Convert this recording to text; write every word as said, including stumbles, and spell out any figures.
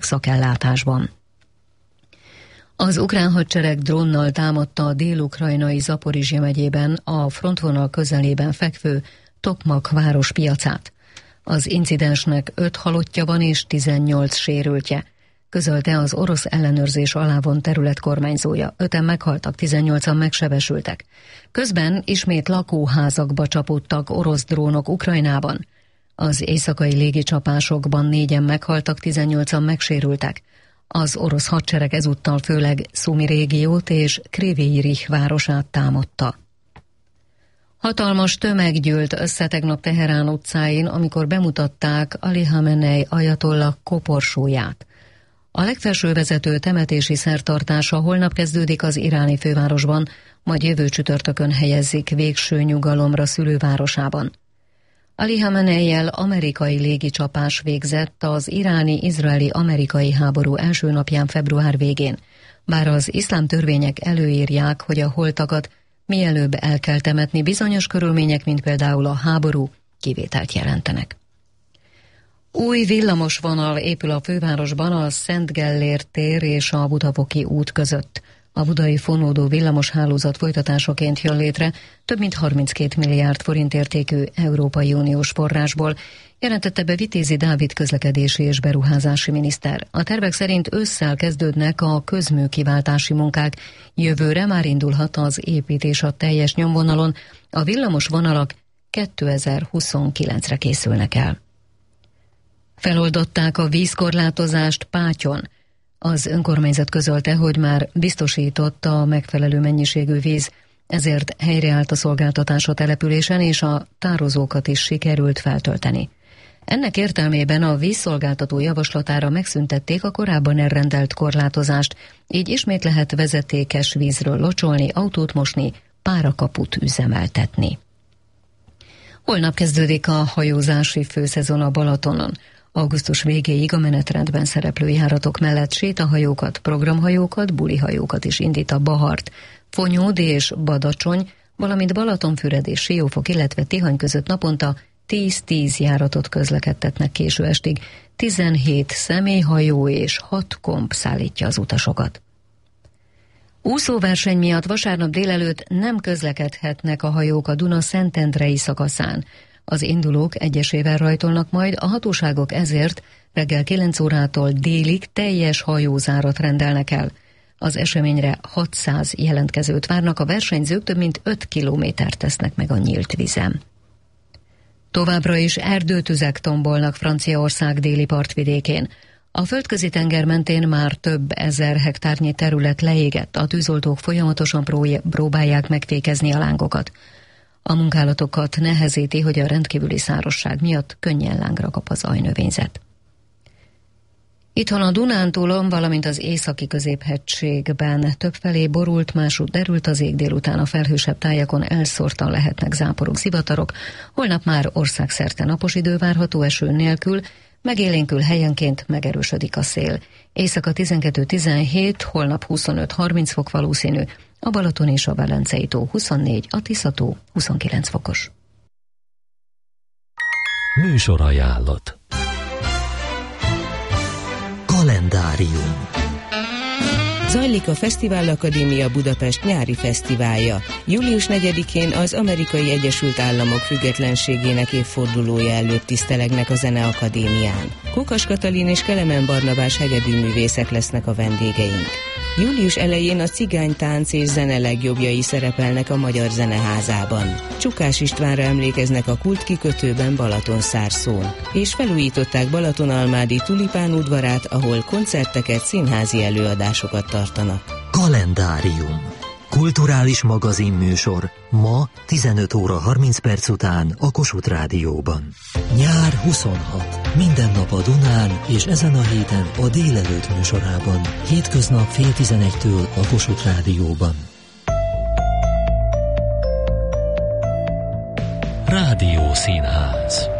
szakellátásban. Az ukrán hadsereg drónnal támadta a dél-ukrajnai Zaporizsja megyében a frontvonal közelében fekvő Tokmak város piacát. Az incidensnek öt halottja van és tizennyolc sérültje, közölte az orosz ellenőrzés alá vont terület kormányzója. Öten meghaltak, tizennyolcan megsebesültek. Közben ismét lakóházakba csapódtak orosz drónok Ukrajnában. Az éjszakai légicsapásokban négyen meghaltak, tizennyolcan megsérültek. Az orosz hadsereg ezúttal főleg Szumi régiót és Kryvyi Rih városát támadta. Hatalmas tömeg gyűlt össze tegnap Teherán utcáin, amikor bemutatták Ali Hamenei ajatollah koporsóját. A legfelső vezető temetési szertartása holnap kezdődik az iráni fővárosban, majd jövő csütörtökön helyezik végső nyugalomra szülővárosában. Ali Hamenejjel amerikai légicsapás végzett az iráni-izraeli-amerikai háború első napján február végén, bár az iszlám törvények előírják, hogy a holtakat mielőbb el kell temetni, bizonyos körülmények, mint például a háború, kivételt jelentenek. Új villamos vonal épül a fővárosban a Szent Gellért tér és a Budafoki út között. A budai fonódó villamos hálózat folytatásaként jön létre több mint harminckét milliárd forint értékű Európai Uniós forrásból, jelentette be Vitézi Dávid közlekedési és beruházási miniszter. A tervek szerint ősszel kezdődnek a közműkiváltási munkák, jövőre már indulhat az építés a teljes nyomvonalon, a villamos vonalak kétezer-huszonkilencre készülnek el. Feloldották a vízkorlátozást Pátyon. Az önkormányzat közölte, hogy már biztosított a megfelelő mennyiségű víz, ezért helyreállt a szolgáltatás a településen, és a tározókat is sikerült feltölteni. Ennek értelmében a vízszolgáltató javaslatára megszüntették a korábban elrendelt korlátozást, így ismét lehet vezetékes vízről locsolni, autót mosni, párakaput üzemeltetni. Holnap kezdődik a hajózási főszezon a Balatonon. Augusztus végéig a menetrendben szereplő járatok mellett sétahajókat, programhajókat, bulihajókat is indít a Bahart. Fonyód és Badacsony, valamint Balatonfüred és Siófok, illetve Tihany között naponta tíz-tíz járatot közlekedtetnek késő estig. tizenhét személyhajó és hat komp szállítja az utasokat. Úszóverseny miatt vasárnap délelőtt nem közlekedhetnek a hajók a Duna-Szentendrei szakaszán. Az indulók egyesével rajtolnak majd, a hatóságok ezért reggel kilenc órától délig teljes hajózárat rendelnek el. Az eseményre hatszáz jelentkezőt várnak, a versenyzők több mint öt kilométert tesznek meg a nyílt vízen. Továbbra is erdőtüzek tombolnak Franciaország déli partvidékén. A Földközi-tenger mentén már több ezer hektárnyi terület leégett, a tűzoltók folyamatosan próbálják megfékezni a lángokat. A munkálatokat nehezíti, hogy a rendkívüli szárazság miatt könnyen lángra kap az aljnövényzet. Itthon a Dunántúlon, valamint az északi középhegységben többfelé borult, másút derült az ég, délután a felhősebb tájakon elszórtan lehetnek záporok, zivatarok. Holnap már országszerte napos idő várható, eső nélkül, megélénkül helyenként megerősödik a szél. Éjszaka tizenkettő-tizenhét, holnap huszonöt-harminc fok valószínű, a Balaton és a Velencei tó huszonnégy, a Tisza-tó huszonkilenc fokos. Műsorajánlat. Kalendárium. Zajlik a Fesztivál Akadémia Budapest nyári fesztiválja. július negyedikén az Amerikai Egyesült Államok függetlenségének évfordulója előtt tisztelegnek a Zeneakadémián. Kokas Katalin és Kelemen Barnabás hegedűművészek lesznek a vendégeink. július elején a cigánytánc és zene legjobbjai szerepelnek a Magyar Zeneházában. Csukás Istvánra emlékeznek a kultkikötőben Balatonszárszón, és felújították Balatonalmádi Tulipán udvarát, ahol koncerteket, színházi előadásokat tartanak. Kalendárium. Kulturális magazinműsor ma tizenöt óra harminc perc után a Kossuth Rádióban. Nyár huszonhat. Minden nap a Dunán és ezen a héten a délelőtt műsorában. Hétköznap fél tizenegytől a Kossuth Rádióban. Rádiószínház.